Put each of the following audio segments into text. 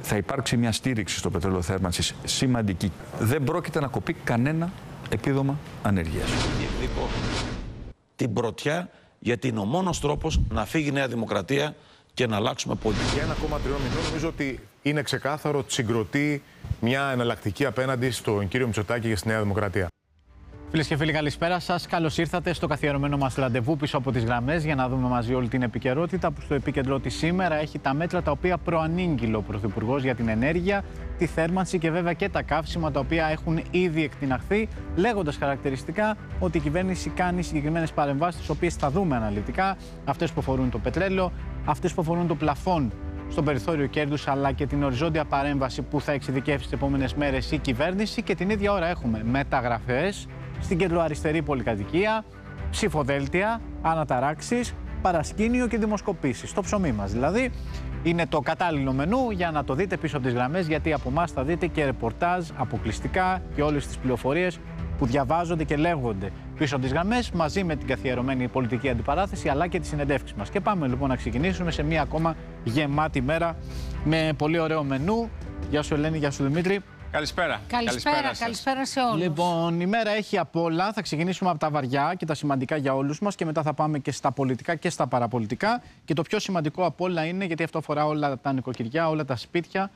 θα υπάρξει μια στήριξη στο πετρέλαιο θέρμανσης σημαντική. Δεν πρόκειται να κοπεί κανένα επίδομα ανεργίας. Διεκδικώ την πρωτιά, γιατί είναι ο μόνος τρόπος να φύγει η Νέα Δημοκρατία και να αλλάξουμε πολιτική. Για 1,3 μηνών νομίζω ότι είναι ξεκάθαρο ότι συγκροτεί μια εναλλακτική απέναντι στον κύριο Μητσοτάκη και στη Νέα Δημοκρατία. Φίλες και φίλοι, καλησπέρα σας. Καλώς ήρθατε στο καθιερωμένο μας ραντεβού πίσω από τις γραμμές για να δούμε μαζί όλη την επικαιρότητα που στο επίκεντρό της σήμερα έχει τα μέτρα τα οποία προανήγγειλε ο Πρωθυπουργός για την ενέργεια, τη θέρμανση και βέβαια και τα καύσιμα τα οποία έχουν ήδη εκτιναχθεί, λέγοντας χαρακτηριστικά ότι η κυβέρνηση κάνει συγκεκριμένες παρεμβάσεις, τις οποίες θα δούμε αναλυτικά, αυτές που αφορούν το πετρέλαιο, αυτές που αφορούν το πλαφόν στο περιθώριο κέρδους, αλλά και την οριζόντια παρέμβαση που θα εξειδικεύσει τις επόμενες μέρες η κυβέρνηση, και την ίδια ώρα έχουμε μεταγραφές στην κεντροαριστερή πολυκατοικία, ψηφοδέλτια, αναταράξεις, παρασκήνιο και δημοσκοπήσεις. Το ψωμί μας δηλαδή είναι το κατάλληλο μενού για να το δείτε πίσω από τις γραμμές, γιατί από εμάς θα δείτε και ρεπορτάζ αποκλειστικά και όλες τις πληροφορίες που διαβάζονται και λέγονται πίσω από τις γραμμές, μαζί με την καθιερωμένη πολιτική αντιπαράθεση αλλά και τις συνεντεύξεις μας. Και πάμε λοιπόν να ξεκινήσουμε σε μία ακόμα γεμάτη μέρα με πολύ ωραίο μενού. Γεια σου Ελένη, γεια σου Δημήτρη. Καλησπέρα. Καλησπέρα σε όλους. Λοιπόν, η μέρα έχει απ' όλα. Θα ξεκινήσουμε από τα βαριά και τα σημαντικά για όλους μας και μετά θα πάμε και στα πολιτικά και στα παραπολιτικά. Και το πιο σημαντικό απ' όλα είναι, γιατί αυτό αφορά όλα τα νοικοκυριά, όλα τα σπίτια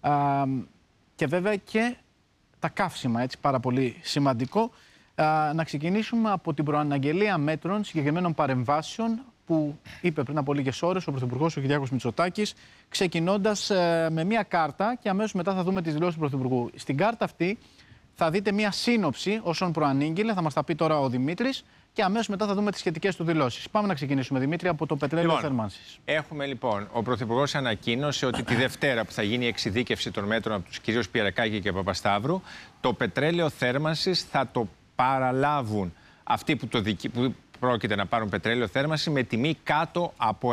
και βέβαια και τα καύσιμα, έτσι, πάρα πολύ σημαντικό. Να ξεκινήσουμε από την προαναγγελία μέτρων συγκεκριμένων παρεμβάσεων που είπε πριν από λίγες ώρες ο Πρωθυπουργός ο Κυριάκος Μητσοτάκης, ξεκινώντας με μια κάρτα και αμέσως μετά θα δούμε τις δηλώσεις του Πρωθυπουργού. Στην κάρτα αυτή θα δείτε μια σύνοψη όσων προανήγγειλε, θα μας τα πει τώρα ο Δημήτρης, και αμέσως μετά θα δούμε τις σχετικές του δηλώσεις. Πάμε να ξεκινήσουμε, Δημήτρη, από το πετρέλαιο θέρμανσης. Έχουμε λοιπόν, ο Πρωθυπουργός ανακοίνωσε ότι τη Δευτέρα που θα γίνει η εξειδίκευση των μέτρων από τους κυρίους Πιερακάκη και Παπασταύρου, το πετρέλαιο θέρμανσης θα το παραλάβουν αυτοί που πρόκειται να πάρουν πετρέλαιο θέρμανση με τιμή κάτω από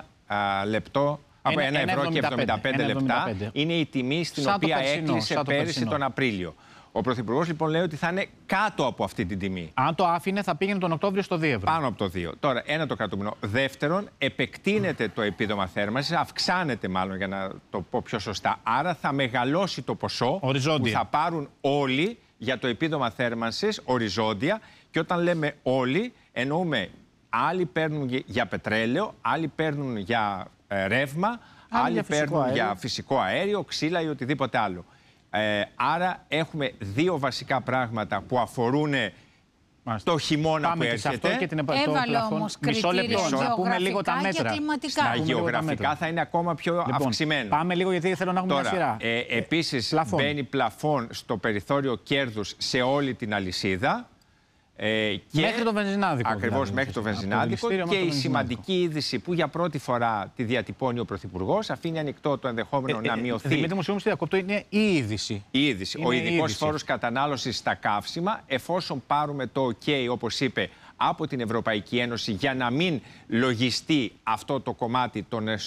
€1 από 1,75 λεπτά. Είναι η τιμή στην οποία έκλεισε πέρυσι τον Απρίλιο. Ο Πρωθυπουργός λοιπόν λέει ότι θα είναι κάτω από αυτή την τιμή. Αν το άφηνε θα πήγαινε τον Οκτώβριο στο 2 ευρώ. Πάνω από το 2. Τώρα, ένα το κρατούμενο. Δεύτερον, επεκτείνεται το επίδομα θέρμανσης, αυξάνεται μάλλον για να το πω πιο σωστά. Άρα θα μεγαλώσει το ποσό που θα πάρουν όλοι για το επίδομα θέρμανσης οριζόντια. Και όταν λέμε όλοι, εννοούμε άλλοι παίρνουν για πετρέλαιο, άλλοι παίρνουν για ρεύμα, άλλοι παίρνουν για φυσικό αέριο, ξύλα ή οτιδήποτε άλλο. Άρα έχουμε δύο βασικά πράγματα που αφορούν το χειμώνα που έρχεται. Έβαλε όμως κριτήρια γεωγραφικά και κλιματικά. Τα γεωγραφικά θα είναι ακόμα πιο αυξημένα. Πάμε λίγο, γιατί θέλω να έχουμε μια σειρά. Επίσης μπαίνει πλαφόν στο περιθώριο κέρδους σε όλη την αλυσίδα. Μέχρι το βενζινάδικο. Ακριβώς, μέχρι το βενζινάδικο. Και η σημαντική είδηση που για πρώτη φορά τη διατυπώνει ο Πρωθυπουργός, αφήνει ανοιχτό το ενδεχόμενο να μειωθεί. Δημήτρη μου, συγγνώμη, διακόπτω, είναι η είδηση. Η είδηση. Ο ειδικός φόρος κατανάλωσης στα καύσιμα, εφόσον πάρουμε το OK, όπως είπε, από την Ευρωπαϊκή Ένωση, για να μην λογιστεί αυτό το κομμάτι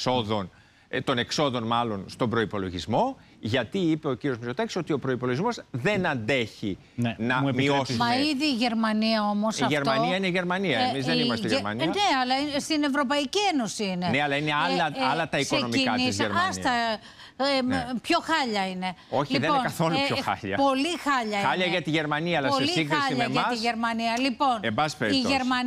των εξόδων μάλλον στον προϋπολογισμό, γιατί είπε ο κύριος Μητσοτάκης ότι ο προϋπολογισμός δεν αντέχει να μειώσει. Μα ήδη η Γερμανία όμως η Γερμανία είναι η Γερμανία, εμείς δεν είμαστε η Γερμανία. Ναι, αλλά στην Ευρωπαϊκή Ένωση είναι. Ναι, αλλά είναι άλλα τα οικονομικά της Γερμανίας. Πιο χάλια είναι. Όχι, δεν είναι καθόλου πιο χάλια. Πολύ χάλια είναι. Χάλια για τη Γερμανία, αλλά σε σύγκριση με εμάς. Για τη Γερμανία. Λοιπόν, η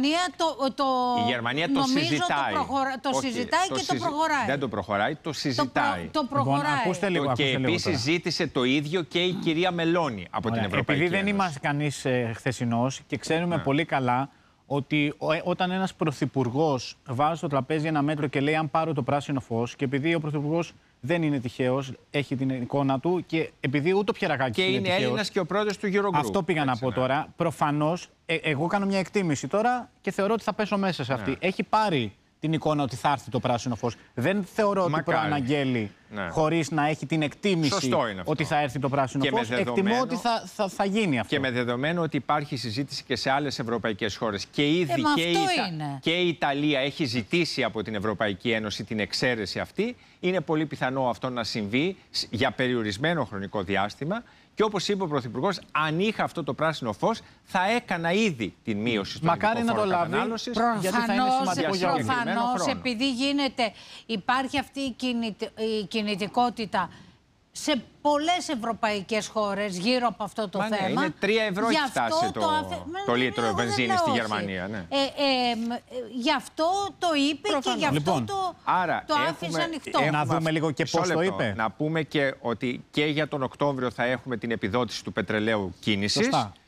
Γερμανία το συζητάει. Το συζητάει και το προχωράει. Δεν το προχωράει, το συζητάει. Το προχωράει. Και επίσης ζήτησε το ίδιο και η κυρία Μελώνη από την Ευρωπαϊκή Ένωση. Επειδή δεν είμαστε κανείς χθεσινός και ξέρουμε πολύ καλά ότι όταν ένας πρωθυπουργός βάζει στο τραπέζι ένα μέτρο και λέει αν πάρω το πράσινο φως, και επειδή ο πρωθυπουργός δεν είναι τυχαίος, έχει την εικόνα του, και επειδή ούτε ο Πιερακάκης είναι τυχαίος. Και είναι Έλληνας και ο πρόεδρος του Eurogroup. Αυτό πήγα να πω τώρα. Προφανώς, εγώ κάνω μια εκτίμηση τώρα και θεωρώ ότι θα πέσω μέσα σε αυτή. Έχει πάρει την εικόνα ότι θα έρθει το πράσινο φως. Δεν θεωρώ ότι προαναγγέλει χωρίς να έχει την εκτίμηση ότι θα έρθει το πράσινο φως. Εκτιμώ ότι θα γίνει αυτό. Και με δεδομένο ότι υπάρχει συζήτηση και σε άλλες ευρωπαϊκές χώρες. Και ήδη και η Ιταλία έχει ζητήσει από την Ευρωπαϊκή Ένωση την εξαίρεση αυτή. Είναι πολύ πιθανό αυτό να συμβεί για περιορισμένο χρονικό διάστημα. Και όπως είπε ο Πρωθυπουργός, αν είχα αυτό το πράσινο φως, θα έκανα ήδη την μείωση στον ειδικό φόρο κατανάλωσης. Γιατί θα είναι σημαντικό για όλους. Προφανώς, επειδή υπάρχει αυτή η κινητικότητα σε πολλές ευρωπαϊκές χώρες γύρω από αυτό το θέμα. Είναι 3 ευρώ έχει φτάσει το λίτρο βενζίνη στη Γερμανία. Ναι. Γι' αυτό το είπε και γι' αυτό το άφησε ανοιχτό. Να δούμε λίγο και πώς το είπε. Να πούμε και ότι και για τον Οκτώβριο θα έχουμε την επιδότηση του πετρελαίου κίνησης.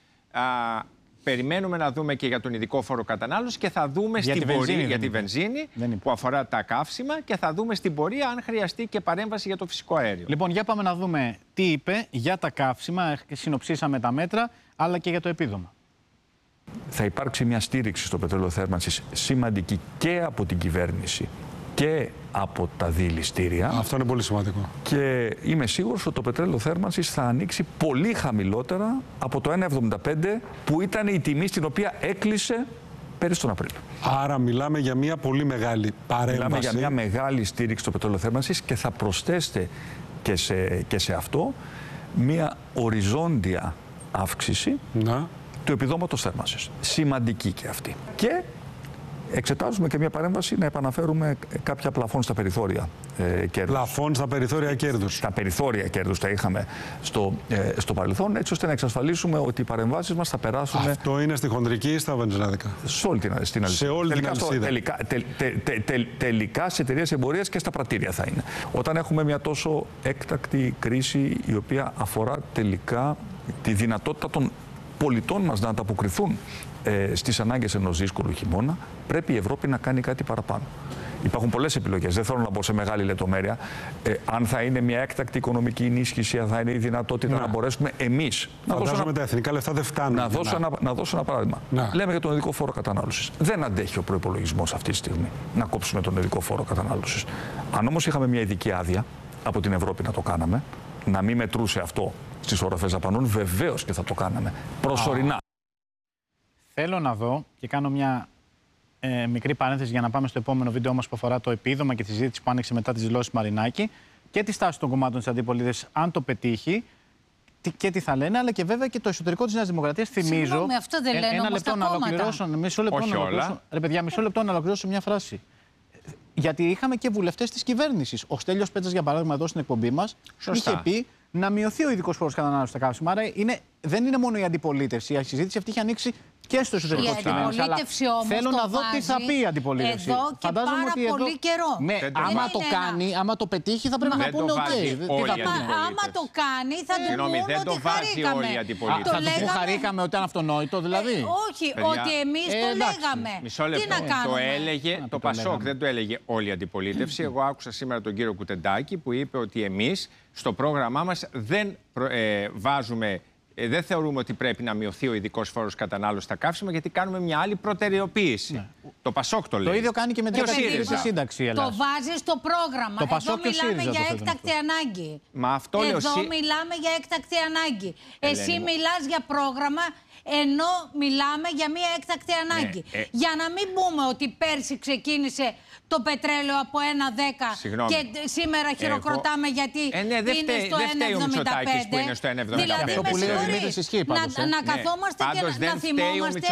Περιμένουμε να δούμε και για τον ειδικό φόρο κατανάλωση και θα δούμε στην πορεία για τη βενζίνη που αφορά τα καύσιμα και θα δούμε στην πορεία αν χρειαστεί και παρέμβαση για το φυσικό αέριο. Λοιπόν, για πάμε να δούμε τι είπε για τα καύσιμα. Συνοψίσαμε τα μέτρα, αλλά και για το επίδομα. Θα υπάρξει μια στήριξη στο πετρέλαιο θέρμανσης σημαντική και από την κυβέρνηση και από τα δηληστήρια. Αυτό είναι πολύ σημαντικό. Και είμαι σίγουρος ότι το πετρέλαιο θέρμανσης θα ανοίξει πολύ χαμηλότερα από το 1,75 που ήταν η τιμή στην οποία έκλεισε πέρυσι τον Απρίλιο. Άρα μιλάμε για μια πολύ μεγάλη παρέμβαση. Μιλάμε για μια μεγάλη στήριξη στο πετρέλαιο θέρμανσης και θα προσθέσετε και σε αυτό μια οριζόντια αύξηση του επιδόματος θέρμανσης. Σημαντική και αυτή. Και εξετάζουμε και μια παρέμβαση να επαναφέρουμε κάποια πλαφόν στα περιθώρια κέρδους. Πλαφόν στα περιθώρια κέρδους. Τα περιθώρια κέρδους τα είχαμε στο παρελθόν, έτσι ώστε να εξασφαλίσουμε ότι οι παρεμβάσεις μας θα περάσουν. Αυτό είναι στη χοντρική ή στα βενζινάδικα? Σε όλη την αλυσίδα. Σε όλη την αλυσίδα. Τελικά σε εταιρείες εμπορίας και στα πρατήρια θα είναι. Όταν έχουμε μια τόσο έκτακτη κρίση η οποία αφορά τελικά τη δυνατότητα των πολιτών μας να ανταποκριθούν στις ανάγκες ενός δύσκολου χειμώνα, πρέπει η Ευρώπη να κάνει κάτι παραπάνω. Υπάρχουν πολλές επιλογές. Δεν θέλω να μπω σε μεγάλη λεπτομέρεια. Αν θα είναι μια έκτακτη οικονομική ενίσχυση, αν θα είναι η δυνατότητα να μπορέσουμε εμείς. Φαντάζομαι τα εθνικά λεφτά δεν φτάνουν. Να δώσω ένα παράδειγμα. Λέμε για τον ειδικό φόρο κατανάλωσης. Δεν αντέχει ο προϋπολογισμός αυτή τη στιγμή να κόψουμε τον ειδικό φόρο κατανάλωσης. Αν όμως είχαμε μια ειδική άδεια από την Ευρώπη να το κάναμε, να μην μετρούσε αυτό στις οροφές δαπανών, βεβαίως και θα το κάναμε. Προσωρινά. Θέλω να δω και κάνω μια μικρή παρένθεση για να πάμε στο επόμενο βίντεο μας που αφορά το επίδομα και τη συζήτηση που άνοιξε μετά τις δηλώσεις Μαρινάκη και τη στάση των κομμάτων της αντιπολίτευσης, αν το πετύχει και τι θα λένε, αλλά και βέβαια και το εσωτερικό της Νέας Δημοκρατίας. Θυμίζω. Συγγνώμη, αυτό δεν λένε ένα λεπτό να ολοκληρώσω. Μισό λεπτό να ολοκληρώσω μια φράση. Γιατί είχαμε και βουλευτές της κυβέρνησης. Ο Στέλιος Πέτσας, για παράδειγμα, εδώ στην εκπομπή μας, είχε πει να μειωθεί ο ειδικός φόρος κατανάλωσης στα καύσιμα. Άρα δεν είναι μόνο η αντιπολίτευση. Η συζήτηση αυτή είχε ανοίξει και στο εσωτερικό της κυβέρνησης. Θέλω να δω τι θα πει η αντιπολίτευση. Εδώ και πάρα πολύ καιρό. Άμα το πετύχει, θα πρέπει να πούνε οκ. Άμα το κάνει, θα του πούνε ότι χαρήκαμε. Θα του πούνε χαρήκαμε ότι ήταν αυτονόητο, δηλαδή. Όχι, ότι εμείς το λέγαμε. Μισό λεπτό. Το έλεγε το Πασόκ, δεν το έλεγε όλη η αντιπολίτευση. Εγώ άκουσα σήμερα τον κύριο Κουτεντάκη που είπε ότι εμείς στο πρόγραμμά μας δεν βάζουμε. Δεν θεωρούμε ότι πρέπει να μειωθεί ο ειδικός φόρος κατανάλωσης στα καύσιμα, γιατί κάνουμε μια άλλη προτεραιοποίηση. Ναι. Το Πασόκ το λέει. Το ίδιο κάνει και με την σύνταξη. Το βάζει στο πρόγραμμα. Το Πασόκ εδώ μιλάμε για έκτακτη ανάγκη. Μα αυτό λέω. Εδώ μιλάμε για έκτακτη ανάγκη. Εσύ μιλάς για πρόγραμμα, ενώ μιλάμε για μια έκτακτη ανάγκη. Για να μην πούμε ότι πέρσι ξεκίνησε το πετρέλαιο από 1,10 και σήμερα χειροκροτάμε γιατί είναι στο 1,75. Που είναι στο 1,75. Δηλαδή, να καθόμαστε και να θυμόμαστε.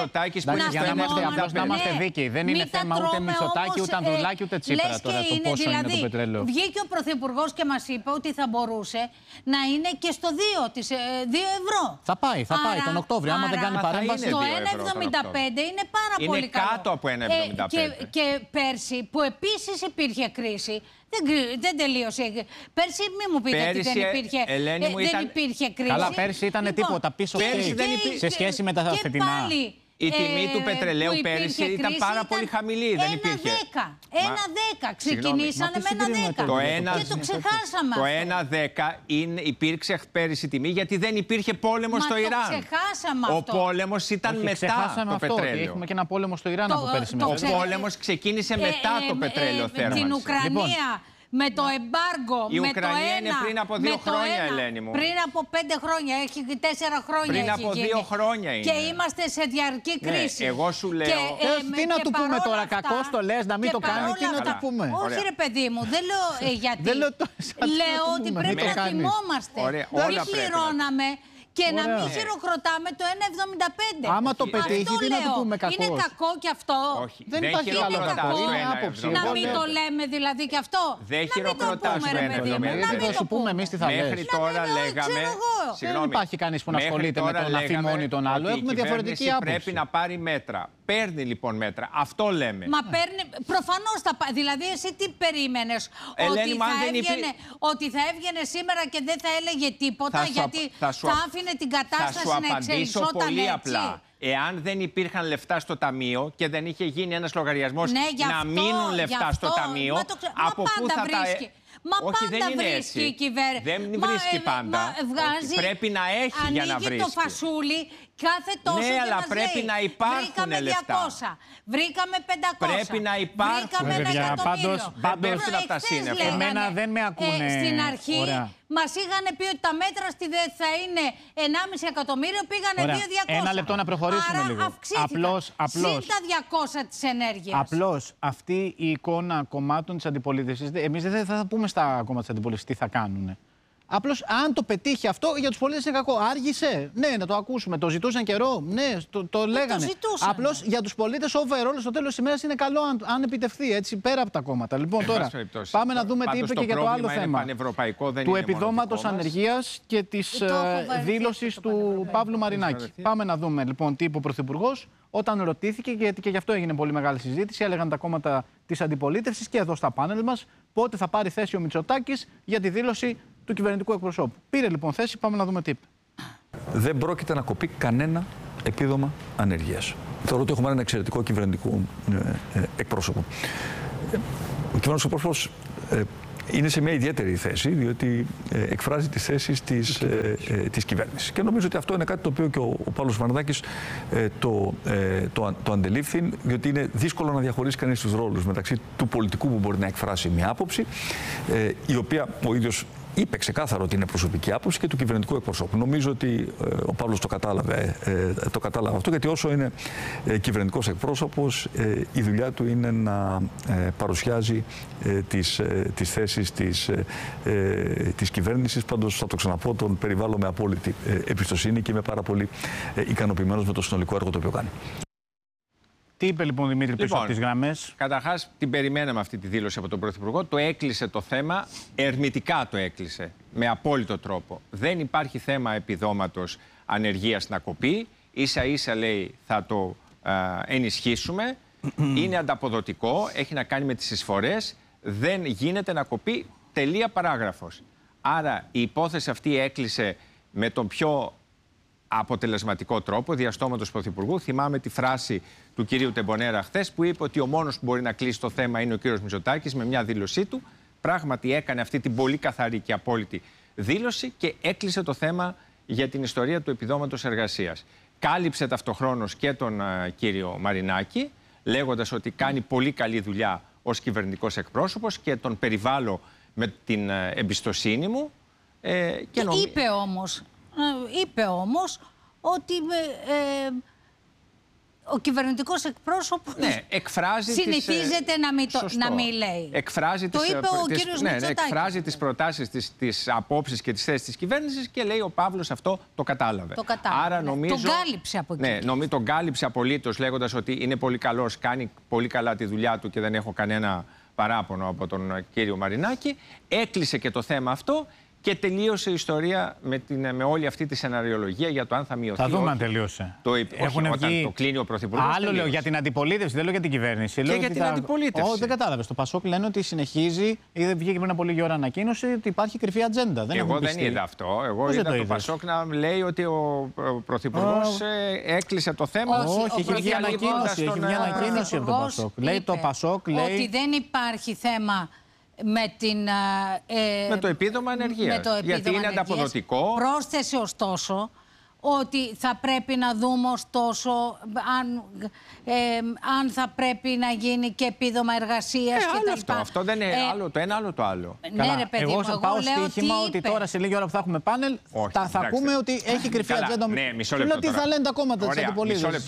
Να είμαστε δίκαιοι. Δεν είναι θέμα ούτε Μητσοτάκη, ούτε Ανδρουλάκη, ούτε Τσίπρα τώρα το πόσο είναι το πετρέλαιο. Βγήκε ο Πρωθυπουργός και μας είπε ότι θα μπορούσε να είναι και στο 2 ευρώ. Θα πάει τον Οκτώβριο. Άμα δεν κάνει παρέμβαση. Το 1,75 είναι πάρα πολύ καλό. Είναι κάτω από 1,75. Και πέρσι που επίσης υπήρχε κρίση. Δεν τελείωσε. Πέρσι μην μου πείτε ότι δεν υπήρχε κρίση. Καλά, πέρσι ήταν τίποτα πίσω σε σχέση με τα φετινά. Η τιμή του πετρελαίου πέρυσι ήταν πάρα πολύ χαμηλή. Δεν υπήρχε. 1,10. Ξεκινήσανε με 1,10. Και το ξεχάσαμε. Το 1,10 υπήρξε πέρυσι τιμή γιατί δεν υπήρχε πόλεμο στο Ιράν. Το ξεχάσαμε αυτό. Ο πόλεμος ήταν μετά το πετρέλαιο. Έχουμε και ένα πόλεμο στο Ιράν από πέρυσι. Ο πόλεμος ξεκίνησε μετά το πετρέλαιο θέρμανση. Την Ουκρανία. Με το εμπάργκο, η Ουκρανία είναι πριν από 2 χρόνια, Ελένη μου. Πριν από 5 χρόνια, έχει 4 χρόνια. Πριν από 2 χρόνια είναι. Και είμαστε σε διαρκή κρίση. Εγώ σου λέω. Τι να του πούμε τώρα, κακώς το λες, να μην το κάνει, τι να του πούμε. Όχι, ρε παιδί μου, δεν λέω γιατί. Λέω ότι πρέπει να θυμόμαστε. Τι πληρώναμε Και να μην χειροκροτάμε το 1,75. Άμα το πετύχει, τι να το πούμε κακό. Είναι κακό κι αυτό. Όχι, δεν υπάρχει καλό κακό. Είναι άποψη. Να μην το λέμε δηλαδή κι αυτό. Δεν χειροκροτάς το 1,75. Δεν θα σου πούμε εμείς τι θα λες. Μέχρι τώρα λέγαμε. Δεν υπάρχει κανείς που να ασχολείται με τον αφημώνει τον άλλο. Έχουμε διαφορετική άποψη. Πρέπει να πάρει μέτρα. Παίρνει λοιπόν μέτρα. Αυτό λέμε. Μα παίρνει. Προφανώς θα πάρει. Δηλαδή, εσύ τι περίμενες, ότι θα έβγαινε σήμερα και δεν θα έλεγε τίποτα, γιατί θα άφηνε την κατάσταση να εξελισσόταν έτσι. Πολύ απλά. Εάν δεν υπήρχαν λεφτά στο ταμείο και δεν είχε γίνει ένας λογαριασμός να μείνουν λεφτά στο ταμείο, από πού θα τα... Μα όχι, πάντα δεν βρίσκει η κυβέρνηση. Δεν βρίσκει πάντα. Βγάζει, πρέπει να έχει για να βρίσκει. Ανοίγει το φασούλι κάθε τόσο ναι, και αλλά μας πρέπει λέει, να υπάρχουν βρήκαμε λεφτά. 200, βρήκαμε 500. Πρέπει να υπάρχουν. Βρήκαμε 1 εκατομμύριο. Δεν πέφτουν από τα σύννεφα. Εμένα δεν με ακούνε. Στην αρχή μας είχαν πει ότι τα μέτρα στη ΔΕΘ θα είναι 1,5 εκατομμύριο, πήγανε 2.200. Ένα λεπτό να προχωρήσουμε λίγο. Απλώς. Συν τα 200 της ενέργειας. Απλώς αυτή η εικόνα κομμάτων της αντιπολίτευσης, εμείς δεν θα πούμε στα κόμματα της αντιπολίτευσης τι θα κάνουν. Απλώς αν το πετύχει αυτό, για τους πολίτες είναι κακό. Άργησε, ναι, να το ακούσουμε. Το ζητούσαν καιρό, ναι, το λέγανε. Απλώς για τους πολίτες, overall, στο τέλος της ημέρας είναι καλό αν επιτευχθεί, έτσι, πέρα από τα κόμματα. Λοιπόν, τώρα πάμε να δούμε τι είπε και για το άλλο θέμα. Του επιδόματος ανεργίας και της δήλωσης του Παύλου Μαρινάκη. Πάμε να δούμε λοιπόν τι είπε ο Πρωθυπουργός όταν ρωτήθηκε, γιατί και γι' αυτό έγινε πολύ μεγάλη συζήτηση. Έλεγαν τα κόμματα της αντιπολίτευσης και εδώ στα πάνελ μας πότε θα πάρει θέση ο Μητσοτάκης για τη δήλωση του κυβερνητικού εκπροσώπου. Πήρε λοιπόν θέση, πάμε να δούμε τι είπε. Δεν πρόκειται να κοπεί κανένα επίδομα ανεργίας. Θεωρώ ότι έχουμε ένα εξαιρετικό κυβερνητικό εκπρόσωπο. Ο κυβερνητικός εκπρόσωπος είναι σε μια ιδιαίτερη θέση, διότι εκφράζει τις θέσεις της κυβέρνησης. Και νομίζω ότι αυτό είναι κάτι το οποίο και ο Παύλος Μαρινάκης το αντελήφθη, διότι είναι δύσκολο να διαχωρίσει κανείς τους ρόλους μεταξύ του πολιτικού που μπορεί να εκφράσει μια άποψη, η οποία ο ίδιος είπε ξεκάθαρο ότι είναι προσωπική άποψη, και του κυβερνητικού εκπροσώπου. Νομίζω ότι ο Παύλος το κατάλαβε αυτό, γιατί όσο είναι κυβερνητικός εκπρόσωπος, η δουλειά του είναι να παρουσιάζει τις θέσεις της κυβέρνησης. Πάντως, θα το ξαναπώ, τον περιβάλλω με απόλυτη εμπιστοσύνη και είμαι πάρα πολύ ικανοποιημένος με το συνολικό έργο το οποίο κάνει. Τι είπε λοιπόν Δημήτρη πίσω από τις γραμμές? Καταρχάς, την περιμέναμε αυτή τη δήλωση από τον Πρωθυπουργό. Το έκλεισε το θέμα, ερμητικά το έκλεισε, με απόλυτο τρόπο. Δεν υπάρχει θέμα επιδόματος ανεργίας να κοπεί. Ίσα-ίσα λέει θα το ενισχύσουμε. Είναι ανταποδοτικό, έχει να κάνει με τις εισφορές. Δεν γίνεται να κοπεί, τελεία παράγραφος. Άρα η υπόθεση αυτή έκλεισε με τον πιο αποτελεσματικό τρόπο, διαστόματος Πρωθυπουργού. Θυμάμαι τη φράση του κυρίου Τεμπονέρα χθες, που είπε ότι ο μόνος που μπορεί να κλείσει το θέμα είναι ο κύριος Μητσοτάκης, με μια δήλωσή του. Πράγματι έκανε αυτή την πολύ καθαρή και απόλυτη δήλωση και έκλεισε το θέμα για την ιστορία του επιδόματος εργασίας. Κάλυψε ταυτοχρόνως και τον κύριο Μαρινάκη, λέγοντας ότι κάνει πολύ καλή δουλειά ως κυβερνητικός εκπρόσωπος και τον περιβάλλω με την εμπιστοσύνη μου. Και είπε όμως ότι ο κυβερνητικός εκπρόσωπος συνηθίζεται να μην λέει. Το είπε ο κύριος Μητσοτάκης. Εκφράζει τις προτάσεις, τις απόψεις και τις θέσεις της κυβέρνησης και λέει ο Παύλος αυτό το κατάλαβε. Άρα νομίζω, τον κάλυψε από εκεί. Ναι, τον κάλυψε απολύτως, λέγοντας ότι είναι πολύ καλός, κάνει πολύ καλά τη δουλειά του και δεν έχω κανένα παράπονο από τον κύριο Μαρινάκη. Έκλεισε και το θέμα αυτό. Και τελείωσε η ιστορία με όλη αυτή τη σεναριολογία για το αν θα μειωθεί. Θα δούμε αν τελείωσε. Όταν το κλείνει ο Πρωθυπουργός. Άλλο λέω για την αντιπολίτευση, δεν λέω για την κυβέρνηση. Και για την αντιπολίτευση. Όχι, δεν κατάλαβε. Το Πασόκ λένε ότι συνεχίζει. Βγήκε πριν από λίγη ώρα ανακοίνωση ότι υπάρχει κρυφή ατζέντα. Εγώ δεν είδα αυτό. Εγώ είδα το Πασόκ να λέει ότι ο Πρωθυπουργός έκλεισε το θέμα. Όχι, έχει βγει ανακοίνωση από το Πασόκ. Λέει το Πασόκ ότι δεν υπάρχει θέμα με το επίδομα ανεργίας. Γιατί είναι ανταποδοτικό. Πρόσθεσε ωστόσο ότι θα πρέπει να δούμε ωστόσο αν θα πρέπει να γίνει και επίδομα εργασίας κτλ. Αυτό δεν είναι άλλο το ένα, άλλο το άλλο. Ναι, ρε παιδί μου, εγώ πάω στοίχημα ότι τώρα σε λίγη ώρα που θα έχουμε πάνελ θα ακούμε ότι έχει κρυφή ατζέντα. Ναι, μισό λεπτό. Τι θα λένε τα κόμματα της αντιπολίτευσης.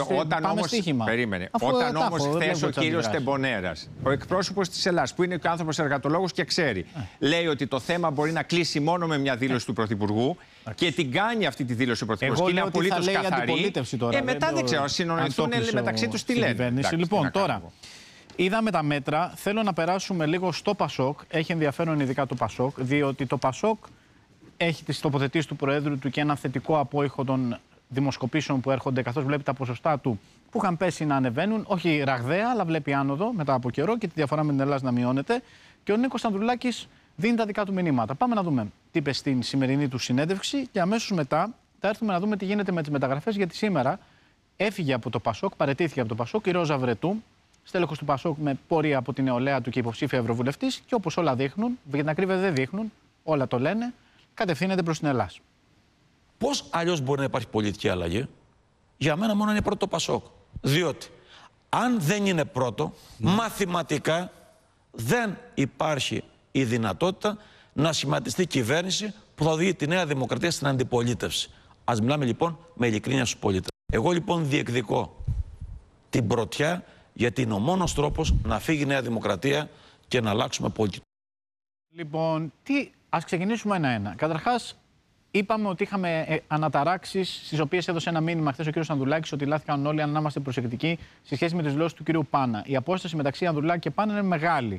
Όταν όμως χθες ο κύριος Τεμπονέρας, ο εκπρόσωπος της Ελλάδας, που είναι και άνθρωπος εργατολόγος και ξέρει, λέει ότι το θέμα μπορεί να κλείσει μόνο με μια δήλωση του Πρωθυπουργού και την κάνει αυτή τη δήλωση ο Πρωθυπουργός και είναι απολύτως καθαρή. Μετά δεν ξέρω, συνοηθούν μεταξύ τους τι λένε. Λοιπόν, τώρα είδαμε τα μέτρα. Θέλω να περάσουμε λίγο στο Πασόκ. Έχει ενδιαφέρον ειδικά το Πασόκ, διότι το Πασόκ έχει τις τοποθετήσεις του Προέδρου του και ένα θετικό απόϊχο των δημοσκοπήσεων που έρχονται, καθώς βλέπει τα ποσοστά του που είχαν πέσει να ανεβαίνουν, όχι ραγδαία, αλλά βλέπει άνοδο μετά από καιρό και τη διαφορά με την Ελλάδα να μειώνεται. Και ο Νίκος Ανδρουλάκης δίνει τα δικά του μηνύματα. Πάμε να δούμε τι είπε στην σημερινή του συνέντευξη και αμέσως μετά θα έρθουμε να δούμε τι γίνεται με τις μεταγραφές. Γιατί σήμερα έφυγε από το Πασόκ, παραιτήθηκε από το Πασόκ η Ρόζα Βρετού, στέλεχος του Πασόκ με πορεία από την νεολαία του και υποψήφια ευρωβουλευτής. Και όπως όλα δείχνουν, για την ακρίβεια δεν δείχνουν, όλα το λένε, κατευθύνεται προς την Ελλάδα. Πώς αλλιώς μπορεί να υπάρχει πολιτική αλλαγή? Για μένα μόνο είναι πρώτο το Πασόκ. Διότι αν δεν είναι πρώτο, μαθηματικά δεν υπάρχει η δυνατότητα να σχηματιστεί κυβέρνηση που θα οδηγεί τη Νέα Δημοκρατία στην αντιπολίτευση. Ας μιλάμε λοιπόν με ειλικρίνεια στους πολίτες. Εγώ λοιπόν διεκδικώ την πρωτιά, γιατί είναι ο μόνος τρόπος να φύγει η Νέα Δημοκρατία και να αλλάξουμε πολιτική. Λοιπόν, ας ξεκινήσουμε ένα-ένα. Καταρχάς, είπαμε ότι είχαμε αναταράξεις, στις οποίες έδωσε ένα μήνυμα χθες ο κ. Ανδρουλάκης ότι λάθηκαν όλοι, αν να είμαστε προσεκτικοί σε σχέση με τις δηλώσεις του κ. Πάνα. Η απόσταση μεταξύ Ανδρουλάκη και Πάνα είναι μεγάλη.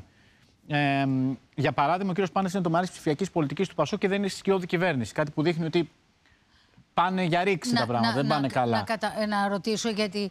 Για παράδειγμα, ο κ. Πάνας είναι το μάρι της ψηφιακής πολιτικής του Πασόκ και δεν είναι σκιώδη κυβέρνηση. Κάτι που δείχνει ότι πάνε για ρήξη τα πράγματα, δεν πάνε καλά. Να ρωτήσω, γιατί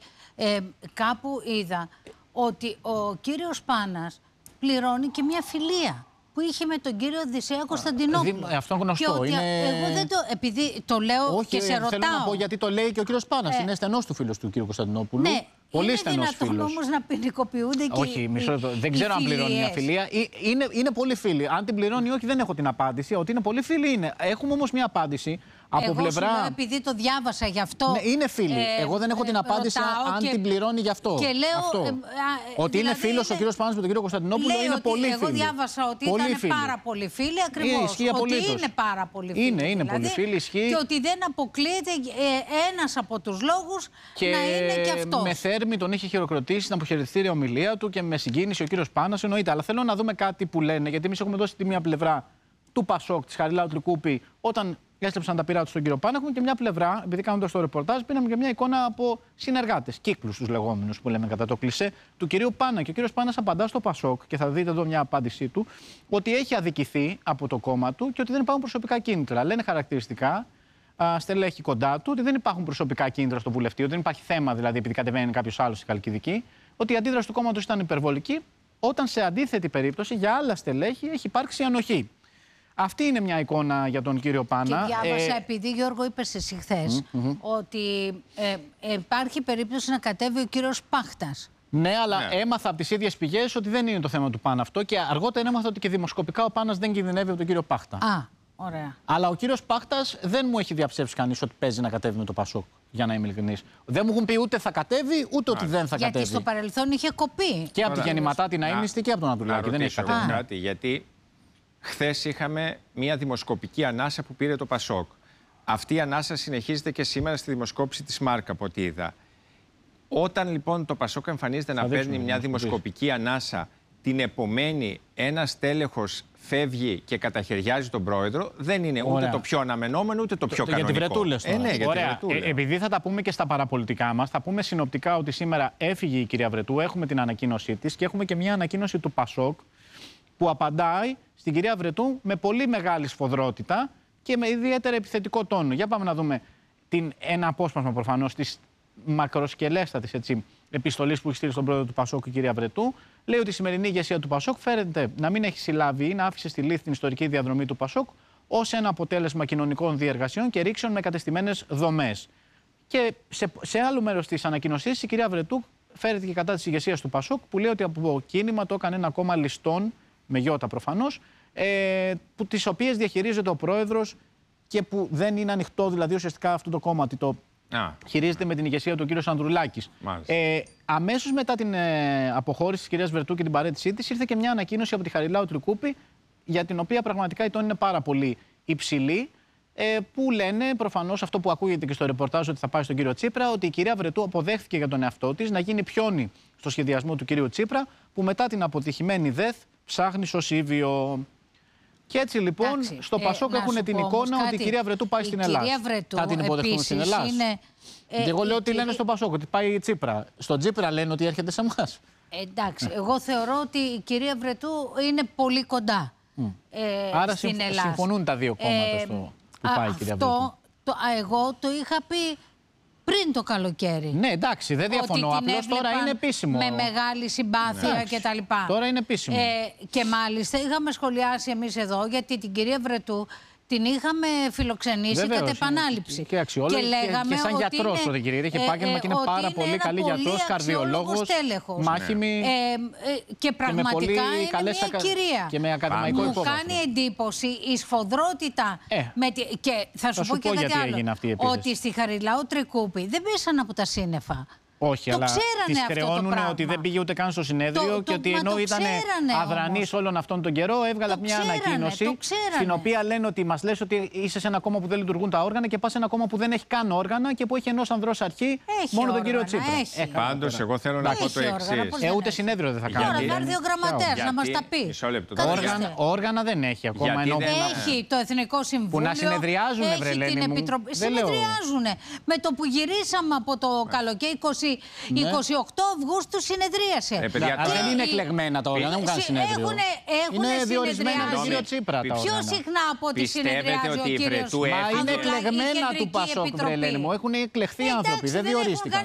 κάπου είδα ότι ο κύριος Πάνας πληρώνει και μια φιλία που είχε με τον κύριο Οδυσσέα Κωνσταντινόπουλο. Αυτό γνωστό. Εγώ δεν το. Επειδή το λέω και σε ρωτάω. Θέλω να πω γιατί το λέει και ο κύριος Πάνας. Είναι στενός του φίλος του κύριου Κωνσταντινόπουλου. Ναι. Πολύ στενός φίλος. Είναι δυνατόν όμως να ποινικοποιούνται και όχι, μισό λεπτό. Δεν ξέρω αν πληρώνει μια φιλία. Είναι πολύ φίλοι. Αν την πληρώνει ή όχι, δεν έχω την απάντηση. Ότι είναι πολύ φίλοι είναι. Έχουμε όμως μια απάντηση από πλευρά. Εγώ επειδή το διάβασα γι' αυτό. Ναι, είναι φίλοι. Εγώ δεν έχω την απάντηση αν την πληρώνει γι' αυτό. Και λέω. Ότι είναι φίλος ο κύριος Πάνας με τον κύριο Κωνσταντινόπουλο είναι πολύ φίλοι. Εγώ διάβασα ότι ήταν πάρα πολύ φίλοι ακριβώς. Ότι είναι πάρα πολύ φίλοι. Είναι πολύ φίλοι, ισχύει. Και ότι δεν αποκλείεται ένας από τους λόγους να είναι και αυτός. Με θέρμη τον είχε χειροκροτήσει στην αποχαιρετιστήρια ομιλία του και με συγκίνηση ο κύριος Πάνας, εννοείται. Αλλά θέλω να δούμε κάτι που λένε, γιατί εμείς έχουμε δώσει τη μία πλευρά του Πασόκ, της Χαριλάου Τρικούπη, όταν έστρεψαν τα πειρά του στον κύριο Πάνο. Έχουμε και μια πλευρά, επειδή κάνοντας το ρεπορτάζ, πήραμε και μια εικόνα από συνεργάτες, κύκλους τους λεγόμενους που λέμε κατά το κλισέ, του κυρίου Πάνα. Και ο κύριος Πάνας απαντά στο Πασόκ, και θα δείτε εδώ μια απάντησή του, ότι έχει αδικηθεί από το κόμμα του και ότι δεν υπάρχουν προσωπικά κίνητρα. Λένε χαρακτηριστικά στελέχη κοντά του ότι δεν υπάρχουν προσωπικά κίνητρα στο βουλευτή, ότι δεν υπάρχει θέμα δηλαδή επειδή κατεβαίνει κάποιος άλλος στη Χαλκιδική, ότι η αντίδραση του κόμματος ήταν υπερβολική, όταν σε αντίθετη περίπτωση για άλλα στελέχη έχει υπάρξει ανοχή. Αυτή είναι μια εικόνα για τον κύριο Πάνα. Και διάβασα, επειδή Γιώργο είπες εσύ χθες, ότι υπάρχει περίπτωση να κατέβει ο κύριος Πάχτας. Ναι, αλλά έμαθα από τις ίδιες πηγές ότι δεν είναι το θέμα του Πάνα αυτό και αργότερα έμαθα ότι και δημοσκοπικά ο Πάνας δεν κινδυνεύει από τον κύριο Πάχτα. Ωραία. Αλλά ο κύριος Πάχτας δεν μου έχει διαψεύσει κανείς ότι παίζει να κατέβει με το Πασόκ, για να είμαι ειλικρινής. Δεν μου έχουν πει ούτε θα κατέβει, ούτε ότι δεν θα κατέβει. Γιατί στο παρελθόν είχε κοπεί. Και από τη γεννηματά την αείμνηστη και από τον Ανδρουλάκη. Δεν έχει κατέβει. Κάτι, γιατί χθες είχαμε μια δημοσκοπική ανάσα που πήρε το Πασόκ. Αυτή η ανάσα συνεχίζεται και σήμερα στη δημοσκόπηση της Μάρκα, από ό,τι είδα. Όταν λοιπόν το Πασόκ εμφανίζεται να παίρνει μια δημοσκοπική ανάσα, την επομένη ένας τέλεχος φεύγει και καταχαιριάζει τον πρόεδρο, δεν είναι ούτε το πιο αναμενόμενο ούτε το πιο κανονικό. Για τη Βρετούλες τώρα. Ναι, για ωραία. τη Βρετούλα. Επειδή θα τα πούμε και στα παραπολιτικά μας, θα πούμε συνοπτικά ότι σήμερα έφυγε η κυρία Βρετού, έχουμε την ανακοίνωσή της και έχουμε και μια ανακοίνωση του Πασόκ που απαντάει στην κυρία Βρετού με πολύ μεγάλη σφοδρότητα και με ιδιαίτερα επιθετικό τόνο. Για πάμε να δούμε ένα απόσπασμα προφανώς της μακροσκελέστατης επιστολής που έχει στείλει στον πρόεδρο του Πασόκ η κυρία Βρετού. Λέει ότι η σημερινή ηγεσία του Πασόκ φέρεται να μην έχει συλλάβει ή να άφησε στη λύθη την ιστορική διαδρομή του Πασόκ ως ένα αποτέλεσμα κοινωνικών διεργασιών και ρήξεων με κατεστημένες δομές. Και σε άλλο μέρος της ανακοινωσής η κυρία Βρετού φέρεται και κατά της ηγεσίας του Πασόκ, που λέει ότι από κίνημα το έκανε ένα κόμμα ληστών, με γιώτα προφανώς, τις οποίες διαχειρίζεται ο πρόεδρος και που δεν είναι ανοιχτό, δηλαδή ουσιαστικά αυτό το κόμματι το χειρίζεται με την ηγεσία του κ. Ανδρουλάκης. Αμέσως μετά την αποχώρηση της κυρίας Βρετού και την παραίτησή της, ήρθε και μια ανακοίνωση από τη Χαριλάου Τρικούπη, για την οποία πραγματικά η τόνη είναι πάρα πολύ υψηλή, που λένε προφανώς αυτό που ακούγεται και στο ρεπορτάζ ότι θα πάει στον κύριο Τσίπρα, ότι η κυρία Βρετού αποδέχθηκε για τον εαυτό της να γίνει πιόνι στο σχεδιασμό του κυρίου Τσίπρα, που μετά την αποτυχημένη ΔΕΘ ψάχνει σωσίβιο. Και έτσι λοιπόν στο Πασόκ έχουν την εικόνα ότι η κυρία Βρετού πάει στην Ελλάδα. Θα την υποδεχτούν στην Ελλάδα. Και εγώ λέω ότι λένε στο Πασόκ, ότι πάει η Τσίπρα. Στον Τσίπρα λένε ότι έρχεται σε εμάς. Εντάξει, εγώ θεωρώ ότι η κυρία Βρετού είναι πολύ κοντά άρα στην Ελλάδα. Συμφωνούν τα δύο κόμματα στο που πάει η κυρία Βρετού. Εγώ το είχα πει πριν το καλοκαίρι. Ναι, εντάξει, δεν διαφωνώ. Απλώς τώρα είναι επίσημο. Με μεγάλη συμπάθεια κτλ. Τώρα είναι επίσημο. Και μάλιστα είχαμε σχολιάσει εμείς εδώ, γιατί την κυρία Βρετού την είχαμε φιλοξενήσει κατ' επανάληψη. Και αξιόλογη και σαν γιατρός ο κυρία. Έχει επάγγελμα και είναι πάρα πολύ καλή γιατρός, καρδιολόγος, μάχημη. Και πραγματικά είναι μια κυρία. Και με ακαδημαϊκό υπόβαθρο. Μου κάνει εντύπωση η σφοδρότητα. Και θα σου πω και κάτι άλλο. Ότι στη Χαριλάου Τρικούπη δεν πέσαν από τα σύννεφα. Όχι, αλλά τις χρεώνουν ότι δεν πήγε ούτε καν στο συνέδριο και ότι ενώ ήταν αδρανής όλον αυτόν τον καιρό, έβγαλε μια ανακοίνωση στην οποία λένε ότι μας λες ότι είσαι σε ένα κόμμα που δεν λειτουργούν τα όργανα και πας σε ένα κόμμα που δεν έχει καν όργανα και που έχει ενός ανδρός αρχή μόνο τον κύριο Τσίπρα. Πάντως, εγώ θέλω να πω το εξής. Ούτε συνέδριο δεν θα κάνει. Τώρα θα έρθει ο γραμματέας να μας τα πει. Όργανα δεν έχει ακόμα. Έχει το Εθνικό Συμβούλιο. Που να συνεδριάζουν, Βρελένη μου. Συνεδριάζουν. Με το που γυρίσαμε από το καλοκαίρι 28 Αυγούστου συνεδρίασε. Δεν είναι εκλεγμένα τα όργανα, δεν έχουν κάνει συνέδριο. Είναι διορισμένα τον κύριο Τσίπρα τα όργανα. Πιο συχνά από ό,τι συνεδριάζει ο κύριος. Μα είναι εκλεγμένα του Πασόκ, Βρελένη μου. Έχουν εκλεχθεί άνθρωποι, δεν διορίστηκαν.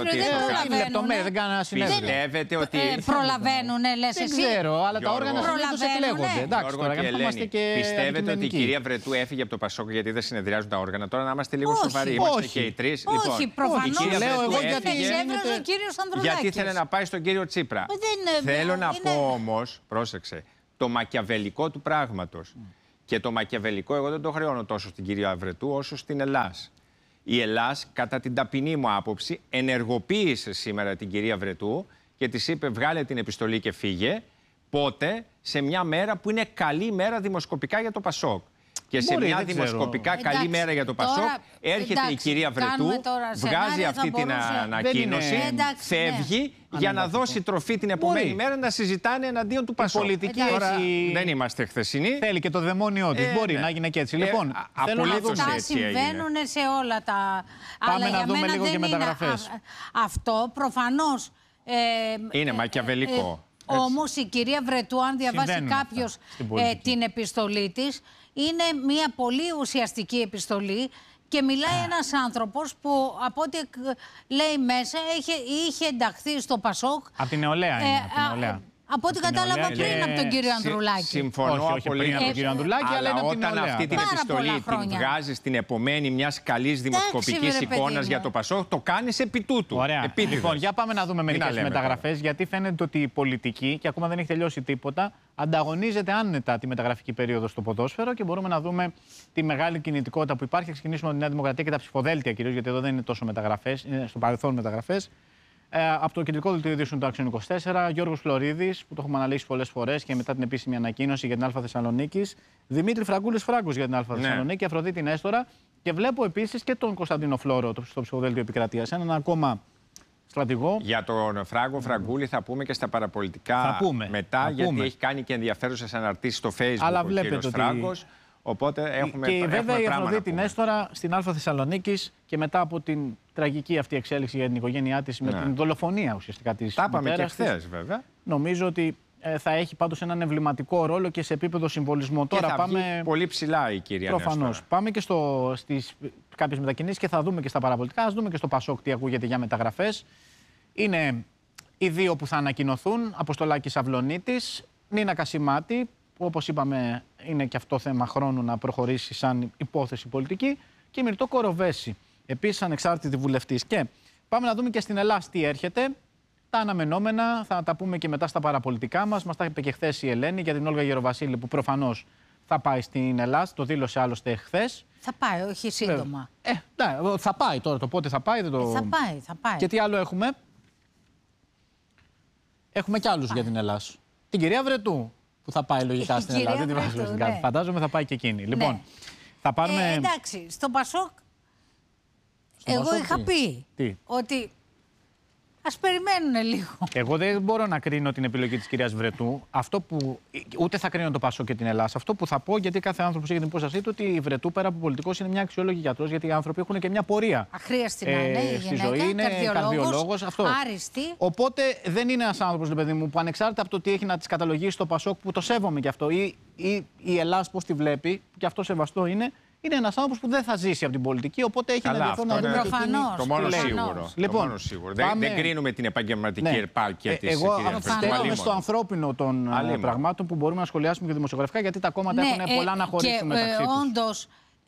Δεν κάνουν ένα συνέδριο. Πιστεύετε ότι προλαβαίνουν, λες εσύ. Δεν ξέρω, αλλά τα όργανα συνήθως εκλέγονται. Εντάξει, τώρα είμαστε και πιστεύετε ότι η κυρία Βρετού έφυγε από το Πασόκ γιατί δεν συνεδριάζουν τα όργανα? Τώρα να είμαστε λίγο σοβαροί. Είμαστε και οι τρεις. Όχι, προφανώς. Λέω εγώ γιατί ο κύριος Ανδρουλάκης. Γιατί ήθελε να πάει στον κύριο Τσίπρα. Θέλω να πω όμως, πρόσεξε, το μακιαβελικό του πράγματος. Και το μακιαβελικό εγώ δεν το χρεώνω τόσο στην κυρία Βρετού όσο στην Ελλάς. Η Ελλάς, κατά την ταπεινή μου άποψη, ενεργοποίησε σήμερα την κυρία Βρετού και της είπε βγάλε την επιστολή και φύγε. Πότε? Σε μια μέρα που είναι καλή μέρα δημοσκοπικά για το Πασόκ. Και σε μια δημοσκοπικά καλή μέρα για το Πασόκ έρχεται η κυρία Βρετού, βγάζει αυτή την ανακοίνωση, φεύγει για να δώσει τροφή την επόμενη μέρα να συζητάνε εναντίον του Πασόκ. Τώρα δεν είμαστε χθεσινοί. Θέλει και το δαιμόνιό της. Μπορεί να γίνει και έτσι. Λοιπόν, αυτά συμβαίνουν σε όλα τα. Πάμε να δούμε λίγο και μεταγραφές. Αυτό προφανώς είναι μακιαβελικό. Όμως η κυρία Βρετού, αν διαβάσει κάποιος την επιστολή της, είναι μια πολύ ουσιαστική επιστολή και μιλάει ένας άνθρωπος που από ό,τι λέει μέσα είχε ενταχθεί στο Πασόκ. Από την νεολαία είναι. Από ό,τι κατάλαβα πριν από τον κύριο Ανδρουλάκη. Συμφωνώ πολύ με τον κύριο Ανδρουλάκη, αλλά είναι από την όταν αυτή την επιστολή την βγάζει στην επομένη μιας καλής δημοσκοπικής εικόνας για το Πασόκ, το κάνεις επί τούτου. Ωραία. Λοιπόν, για πάμε να δούμε μερικές μεταγραφές, γιατί φαίνεται ότι η πολιτική, και ακόμα δεν έχει τελειώσει τίποτα, ανταγωνίζεται άνετα τη μεταγραφική περίοδο στο ποδόσφαιρο και μπορούμε να δούμε τη μεγάλη κινητικότητα που υπάρχει. Ξεκινήσουμε με τη Νέα Δημοκρατία και τα ψηφοδέλτια κυρίως, γιατί εδώ δεν είναι τόσο μεταγραφές, είναι στο παρελθόν μεταγραφές. Από το κεντρικό δελτίο ειδήσεων του Άξιον 24, Γιώργος Φλωρίδης, που το έχουμε αναλύσει πολλές φορές και μετά την επίσημη ανακοίνωση για την Α Θεσσαλονίκης. Δημήτρη Φραγκούλης-Φράγκος για την Α Θεσσαλονίκη, Αφροδίτη Νέστορα. Και βλέπω επίσης και τον Κωνσταντίνο Φλόρο στο ψηφοδέλτιο επικρατείας. Έναν ακόμα στρατηγό. Για τον Φραγκούλη θα πούμε και στα παραπολιτικά μετά, γιατί έχει κάνει και ενδιαφέρουσες αναρτήσεις στο Facebook. Αλλά βλέπετε ότι. Οπότε έχουμε. Και βέβαια η Αφροδίτη Νέστορα στην Α Θεσσαλονίκης και μετά από την τραγική αυτή εξέλιξη για την οικογένειά της με την δολοφονία ουσιαστικά της. Τα είπαμε και χθες, βέβαια. Νομίζω ότι θα έχει πάντως έναν εμβληματικό ρόλο και σε επίπεδο συμβολισμού. Και τώρα θα βγει πολύ ψηλά η κυρία Νέστορα. Προφανώς. Πάμε και στις κάποιες μετακινήσεις και θα δούμε και στα παραπολιτικά. Ας δούμε και στο Πασόκ τι ακούγεται για μεταγραφές. Είναι οι δύο που θα ανακοινωθούν: Αποστολάκης Αυλωνίτης, Νίνα Κασιμάτη, που όπως είπαμε είναι και αυτό θέμα χρόνου να προχωρήσει σαν υπόθεση πολιτική, και Μυρτώ Κοροβέση, επίσης ανεξάρτητη βουλευτής. Και πάμε να δούμε και στην Ελλάδα τι έρχεται. Τα αναμενόμενα θα τα πούμε και μετά στα παραπολιτικά μας. Μας τα είπε και χθες η Ελένη για την Όλγα Γεροβασίλη, που προφανώς Θα πάει στην Ελλάδα, το δήλωσε άλλωστε χθες. Θα πάει, όχι σύντομα. Ναι, θα πάει τώρα. Το πότε θα πάει δεν το... Θα πάει. Και τι άλλο έχουμε? Έχουμε κι άλλους για την Ελλάδα. Την κυρία Βρετού που θα πάει λογικά στην Ελλάδα. Δεν τη βάζω στην κάρτα. Φαντάζομαι θα πάει και εκείνη. Ναι. Λοιπόν, θα πάρουμε... εντάξει, στο Πασόκ εγώ είχα πει ότι ας περιμένουν λίγο. Εγώ δεν μπορώ να κρίνω την επιλογή της κυρίας Βρετού. Αυτό που, ούτε θα κρίνω το Πασόκ και την Ελλάδα. Αυτό που θα πω, γιατί κάθε άνθρωπος έχει την υπόστασή του, ότι η Βρετού πέρα από πολιτικός είναι μια αξιόλογη γιατρός, γιατί οι άνθρωποι έχουν και μια πορεία. Αχρίαστη να είναι, στη ζωή είναι καρδιολόγος. Αυτό. Άριστη. Οπότε δεν είναι ένας άνθρωπος, παιδί μου, που ανεξάρτητα από το τι έχει να της καταλογίσει το Πασόκ, που το σέβομαι κι αυτό, ή η Ελλάδα πώς τη βλέπει, και αυτό σεβαστό είναι. Είναι ένας άνθρωπος που δεν θα ζήσει από την πολιτική, οπότε έχει ενδιαφέρον να δούμε. Προφανώς. Το μόνο σίγουρο. Λοιπόν, δεν κρίνουμε την επαγγελματική επάρκεια της. Εγώ στέκομαι στο ανθρώπινο των πραγμάτων που μπορούμε να σχολιάσουμε και δημοσιογραφικά, γιατί τα κόμματα έχουν πολλά να χωρίσουν μεταξύ τους. Όντως,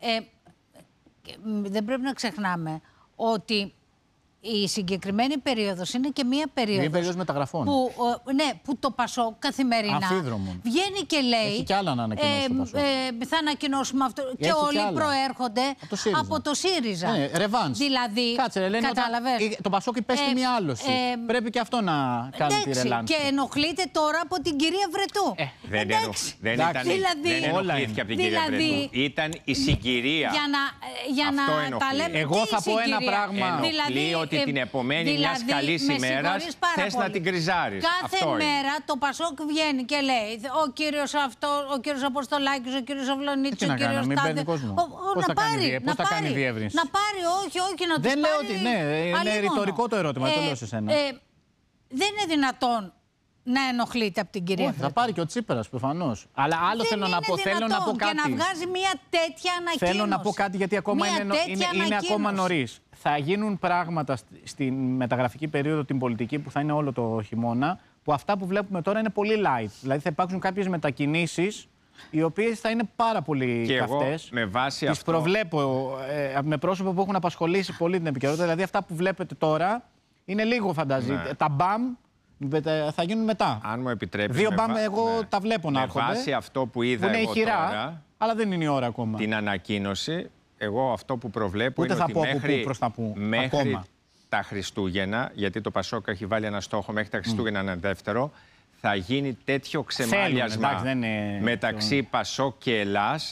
δεν πρέπει να ξεχνάμε ότι η συγκεκριμένη περίοδος είναι και μία περίοδος. Μία περίοδος μεταγραφών. Που το Πασόκ καθημερινά βγαίνει και λέει. Έχει κι άλλα να ανακοινώσει το Πασόκ. Θα ανακοινώσουμε αυτό. Και όλοι προέρχονται από το ΣΥΡΙΖΑ. Ναι, ρεβάνς. Δηλαδή. Κάτσε, λένε το Πασόκ υπέστη μια άλωση. Πρέπει και αυτό να κάνει τη ρελάνση. Και ενοχλείται τώρα από την κυρία Βρετού. Δεν ενοχλήθηκε από την κυρία Βρετού. Ήταν η συγκυρία. Για να τα λέμε. Εγώ θα πω ένα πράγμα. Ότι την επομένη μιας καλής ημέρας θες να την κρυζάρεις. Κάθε μέρα το Πασόκ βγαίνει και λέει ο κύριος αυτό, ο κύριος Αποστολάκης, ο κύριος Αυλονίτης, ο κύριος Τάδε. Να πάρει, πώς θα κάνει διεύρυνση. Να πάρει, όχι να τους πάρει. Δεν λέω ότι είναι ρητορικό το ερώτημα, το λέω σε σένα. Δεν είναι δυνατόν να ενοχλείται από την κυρία Βρετού. Θα πάρει και ο Τσίπρας προφανώς. Αλλά άλλο θέλω να πω. Θέλω να πω κάτι. Και να βγάζει μια τέτοια ανακοίνωση. Θέλω να πω κάτι, γιατί ακόμα είναι ακόμα νωρίς. Θα γίνουν πράγματα στη μεταγραφική περίοδο, την πολιτική, που θα είναι όλο το χειμώνα, που αυτά που βλέπουμε τώρα είναι πολύ light. Δηλαδή θα υπάρξουν κάποιες μετακινήσεις οι οποίες θα είναι πάρα πολύ καυτές. Με βάση τις προβλέπω με πρόσωπα που έχουν απασχολήσει πολύ την επικαιρότητα. Δηλαδή αυτά που βλέπετε τώρα είναι λίγο φανταζή. Ναι. Τα μπαμ θα γίνουν μετά. Αν μου επιτρέπεις. 2 μπαμ εγώ τα βλέπω να έρχονται. Με βάση αυτό που είδα εγώ τώρα, αλλά δεν είναι η ώρα ακόμα. Την ανακοίνωση, εγώ αυτό που προβλέπω είναι ότι μέχρι τα Χριστούγεννα, γιατί το Πασόκ έχει βάλει ένα στόχο μέχρι τα Χριστούγεννα ένα δεύτερο, θα γίνει τέτοιο ξεμάλιασμα μεταξύ Πασόκ και Ελλάς,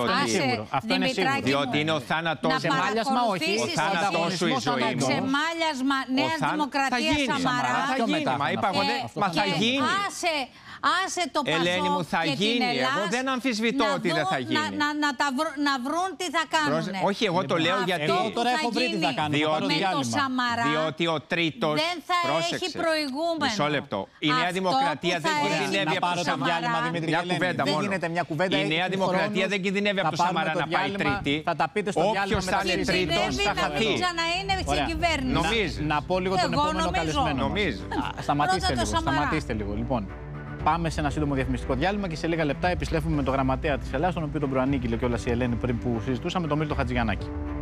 διότι είναι ο θάνατός σου. Ξεμάλιασμα όχι. Ο θάνατός σου η ζωή μου. Ξεμάλιασμα Νέας Δημοκρατίας Σαμαρά. Θα γίνει. Μα θα γίνει. Άσε το Πασόκ. Ελένη μου, θα γίνει. Εγώ δεν αμφισβητώ ότι δεν θα γίνει. Να βρουν τι θα κάνουν. Όχι, εγώ το λέω γιατί. Τώρα έχω βρει τι θα κάνω. Διότι ο τρίτος. Δεν θα έχει προηγούμενο. Μισό λεπτό. Η Νέα Δημοκρατία δεν κινδυνεύει από το Σαμαρά. Μια κουβέντα μόνο. Η Νέα Δημοκρατία δεν κινδυνεύει από το Σαμαρά να πάει τρίτη. Όποιος θα είναι τρίτος θα χαθεί. Να πω λίγο τον επόμενο καλεσμένο. Σταματήστε λίγο. Λοιπόν, πάμε σε ένα σύντομο διαφημιστικό διάλειμμα και σε λίγα λεπτά επιστρέφουμε με τον γραμματέα της Ελλάδας, τον οποίο τον προανήγγειλε κιόλας η Ελένη πριν που συζητούσαμε, τον Μίλτο Χατζηγιαννάκη.